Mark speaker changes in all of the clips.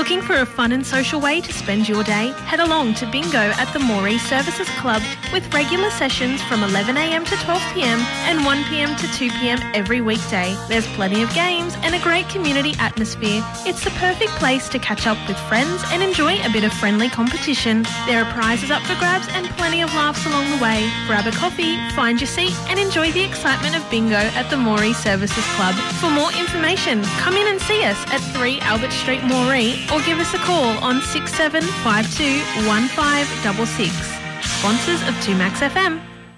Speaker 1: Looking for a fun and social way to spend your day? Head along to Bingo at the Moree Services Club with regular sessions from 11am to 12pm and 1pm to 2pm every weekday. There's plenty of games and a great community atmosphere. It's the perfect place to catch up with friends and enjoy a bit of friendly competition. There are prizes up for grabs and plenty of laughs along the way. Grab a coffee, find your seat and enjoy the excitement of Bingo at the Moree Services Club. For more information, come in and see us at 3 Albert Street, Moree, or give us a call on 6752 1566. Sponsors of 2Max FM.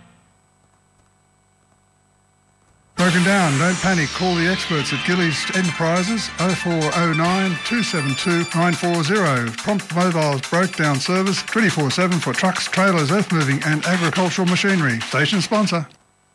Speaker 2: Broken down, don't panic. Call the experts at Gillies Enterprises 0409 272 940. Prompt mobile breakdown service 24/7 for trucks, trailers, earth moving and agricultural machinery. Station sponsor.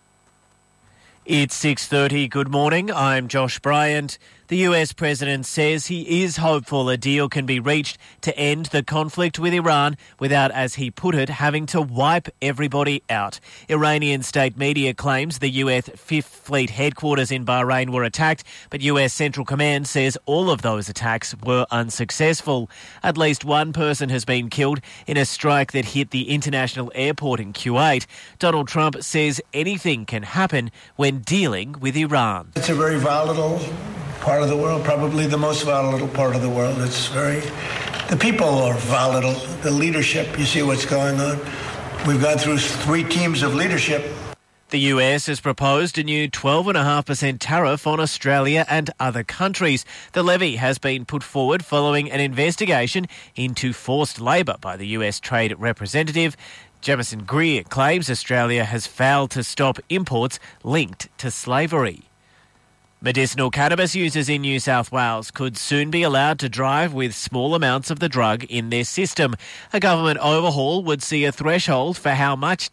Speaker 3: It's 6:30. Good morning. I'm Josh Bryant. The US president says he is hopeful a deal can be reached to end the conflict with Iran without, as he put it, having to wipe everybody out. Iranian state media claims the US Fifth Fleet headquarters in Bahrain were attacked, but US Central Command says all of those attacks were unsuccessful. At least one person has been killed in a strike that hit the international airport in Kuwait. Donald Trump says anything can happen when dealing with Iran.
Speaker 4: It's a very volatile part of the world, probably the most volatile part of the world. The people are volatile. The leadership, you see what's going on. We've gone through 3 teams of leadership.
Speaker 3: The US has proposed a new 12.5% tariff on Australia and other countries. The levy has been put forward following an investigation into forced labour by the US Trade Representative. Jamison Greer claims Australia has failed to stop imports linked to slavery. Medicinal cannabis users in New South Wales could soon be allowed to drive with small amounts of the drug in their system. A government overhaul would see a threshold for how much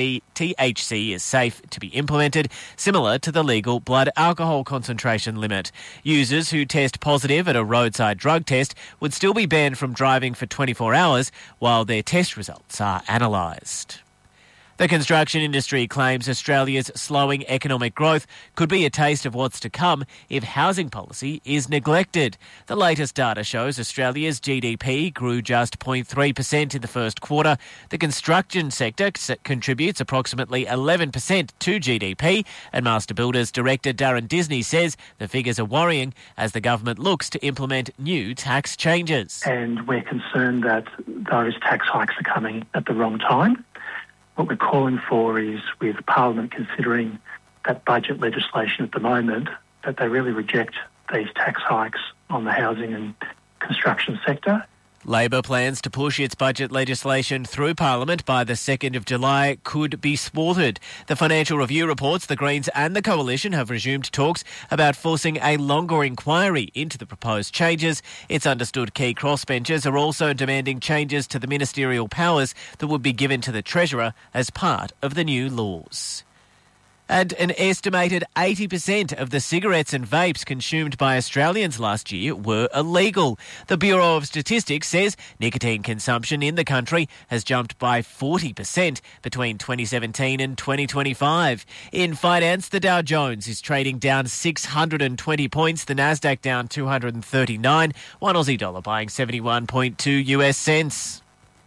Speaker 3: THC is safe to be implemented, similar to the legal blood alcohol concentration limit. Users who test positive at a roadside drug test would still be banned from driving for 24 hours while their test results are analysed. The construction industry claims Australia's slowing economic growth could be a taste of what's to come if housing policy is neglected. The latest data shows Australia's GDP grew just 0.3% in the first quarter. The construction sector contributes approximately 11% to GDP, and Master Builders Director Darren Disney says the figures are worrying as the government looks to implement new tax changes.
Speaker 5: And we're concerned that those tax hikes are coming at the wrong time. What we're calling for is, with Parliament considering that budget legislation at the moment, that they really reject these tax hikes on the housing and construction sector.
Speaker 3: Labor plans to push its budget legislation through Parliament by the 2nd of July could be thwarted. The Financial Review reports the Greens and the Coalition have resumed talks about forcing a longer inquiry into the proposed changes. It's understood key crossbenchers are also demanding changes to the ministerial powers that would be given to the Treasurer as part of the new laws. And an estimated 80% of the cigarettes and vapes consumed by Australians last year were illegal. The Bureau of Statistics says nicotine consumption in the country has jumped by 40% between 2017 and 2025. In finance, the Dow Jones is trading down 620 points, the Nasdaq down 239, one Aussie dollar buying 71.2 US cents.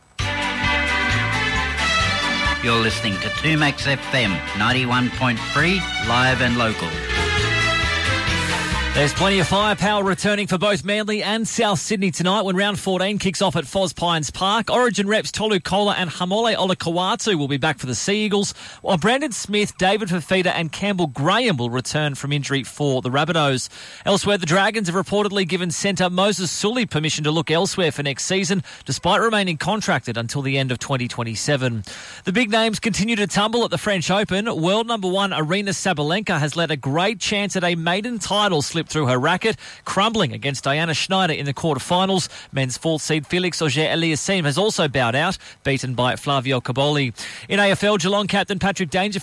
Speaker 6: You're listening to 2Max FM 91.3, live and local.
Speaker 7: There's plenty of firepower returning for both Manly and South Sydney tonight when round 14 kicks off at Foz Pines Park. Origin reps Tolu Kola and Hamole Olakawatu will be back for the Sea Eagles, while Brandon Smith, David Fafita and Campbell Graham will return from injury for the Rabbitohs. Elsewhere, the Dragons have reportedly given centre Moses Sully permission to look elsewhere for next season, despite remaining contracted until the end of 2027. The big names continue to tumble at the French Open. World number 1 Aryna Sabalenka has let a great chance at a maiden title slip through her racket, crumbling against Diana Schneider in the quarterfinals. Men's fourth seed Felix Auger-Aliassime has also bowed out, beaten by Flavio Caboli. In AFL, Geelong captain Patrick Dangerfield